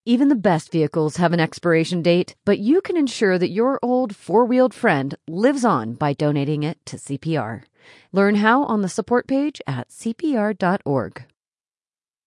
Even the best vehicles have an expiration date, but you can ensure that your old four-wheeled friend lives on by donating it to CPR. Learn how on the support page at CPR.org.